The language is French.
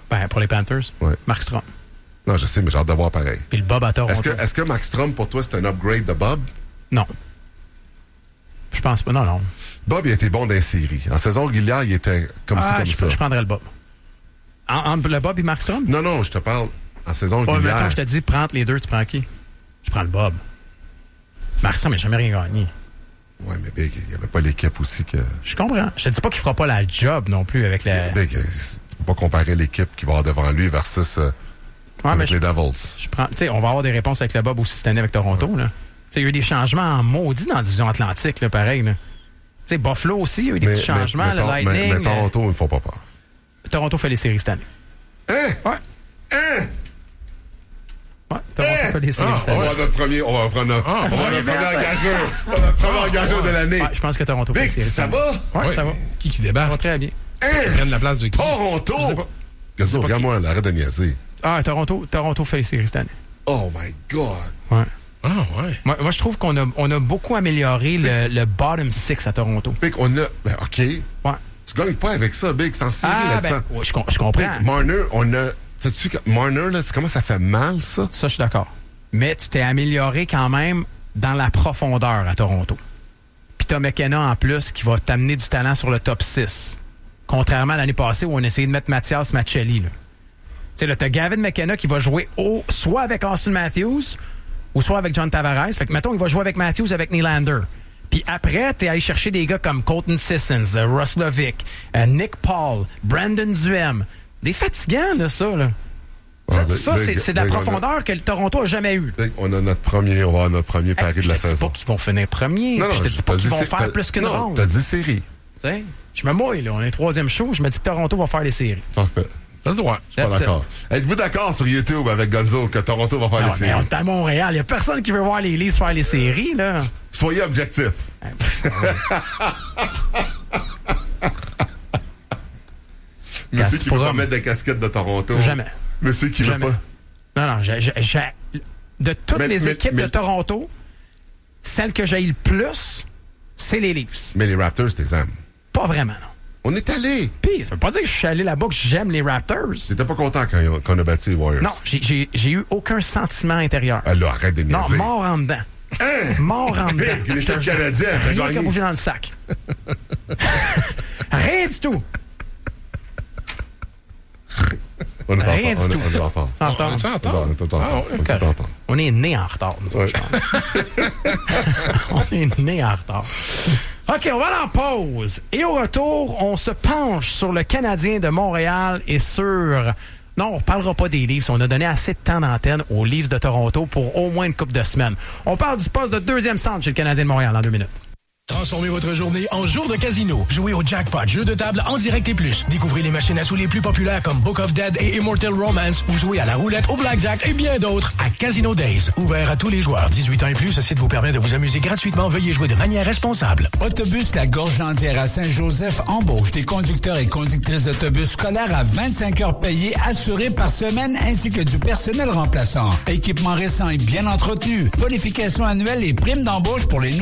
Ben, pour les Panthers. Ouais. Markstrom. Non, je sais, mais j'ai hâte de voir pareil. Puis le Bob à Toronto. Est-ce que Markstrom, pour toi, c'est un upgrade de Bob? Non. Je pense pas. Non. Bob, il a été bon dans les séries. En saison régulière, il était comme ça. Je prendrais le Bob. Entre le Bob et Markstrom? Non, je te parle en saison régulière. Mettons, je te dis, prends les deux, tu prends qui? Je prends le Bob. Markstrom n'a jamais rien gagné. Ouais, mais Big, il n'y avait pas l'équipe aussi que... Je comprends. Je te dis pas qu'il fera pas la job non plus avec la... Big, tu peux pas comparer l'équipe qui va avoir devant lui versus avec les Devils. On va avoir des réponses avec le Bob aussi cette année avec Toronto. Là. Il y a eu des changements en maudit dans la division Atlantique, là, pareil. Là. Buffalo aussi, il y a eu des petits changements. Le Lightning... Mais Toronto, ils ne font pas peur. Toronto fait les séries cette année. Hein? Ouais. Ouais, Toronto fait les séries cette année. On va notre premier engageur. Notre premier engageur de l'année. Ouais, je pense que Toronto fait les séries. Ça va? Ouais, ça va. Qui débarque? Ça va très bien. Ils prennent la place de qui? Toronto! Je sais pas. Gazzo, regarde-moi, arrête de niaiser. Toronto fait les séries cette année. Oh my God! Ouais. Ah, ouais. Moi, je trouve qu'on a beaucoup amélioré le bottom six à Toronto. Big, OK. Ouais. Tu gagnes pas avec ça, Big. C'est en série là-dedans. Ouais, je comprends. Big, Marner, sais-tu que Marner, là, comment ça fait mal, ça? Ça, je suis d'accord. Mais tu t'es amélioré quand même dans la profondeur à Toronto. Puis t'as McKenna en plus qui va t'amener du talent sur le top 6. Contrairement à l'année passée où on essayait de mettre Mathias Maccelli. Tu sais, là, t'as Gavin McKenna qui va jouer soit avec Austin Matthews ou soit avec John Tavares. Fait que, mettons, il va jouer avec Matthews, avec Nylander. Puis après, t'es allé chercher des gars comme Colton Sissons, Roslovic, Nick Paul, Brandon Duhem. Des fatigants, là, ça, là. C'est de la profondeur que le Toronto a jamais eu. On va avoir notre premier pari de la saison. Je te dis pas qu'ils vont finir premier. Je te dis pas qu'ils vont faire plus qu'une ronde. T'as dit série. Je me mouille, là. On est troisième show. Je me dis que Toronto va faire les séries. Parfait. T'as le droit. Je suis pas d'accord. Êtes-vous d'accord sur YouTube avec Gonzo que Toronto va faire les séries? Mais on est à Montréal. Il n'y a personne qui veut voir les Leafs faire les séries, là. Soyez objectif. Monsieur qui veut pas mettre des casquettes de Toronto. Jamais. Monsieur qui veut pas. Non, de toutes les équipes de Toronto, celle que j'ai le plus, c'est les Leafs. Mais les Raptors, t'es aimes. Pas vraiment, non. On est allé. Puis, ça veut pas dire que je suis allé là-bas que j'aime les Raptors. T'étais pas content quand on a battu les Warriors? Non, j'ai eu aucun sentiment intérieur. Alors, arrête de niaiser. Non, mort en dedans. Mort en dedans. L'équipe canadienne, t'as rien qu'à bouger dans le sac. Rien du tout. On est rien du tout. On est en retard. On est né en retard, nous autres, je pense. On est né en retard. OK, on va aller en pause. Et au retour, on se penche sur le Canadien de Montréal et sur... Non, on ne parlera pas des Leafs. On a donné assez de temps d'antenne aux Leafs de Toronto pour au moins une couple de semaines. On parle du poste de deuxième centre chez le Canadien de Montréal dans 2 minutes. Transformez votre journée en jour de casino. Jouez au jackpot, jeu de table en direct et plus. Découvrez les machines à sous les plus populaires comme Book of Dead et Immortal Romance ou jouez à la roulette, au blackjack et bien d'autres à Casino Days. Ouvert à tous les joueurs. 18 ans et plus, ce site vous permet de vous amuser gratuitement. Veuillez jouer de manière responsable. Autobus La Gorge-Landière à Saint-Joseph embauche des conducteurs et conductrices d'autobus scolaires à 25 heures payées assurées par semaine ainsi que du personnel remplaçant. Équipement récent et bien entretenu. Bonification annuelle et primes d'embauche pour les